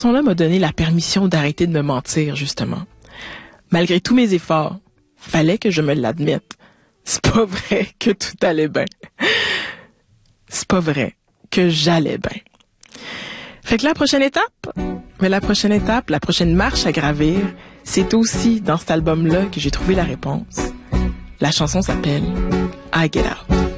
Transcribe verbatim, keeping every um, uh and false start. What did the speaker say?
chanson-là m'a donné la permission d'arrêter de me mentir, justement. Malgré tous mes efforts, fallait que je me l'admette. C'est pas vrai que tout allait bien. C'est pas vrai que j'allais bien. Fait que la prochaine étape, mais la prochaine étape, la prochaine marche à gravir, c'est aussi dans cet album-là que j'ai trouvé la réponse. La chanson s'appelle I Get Out.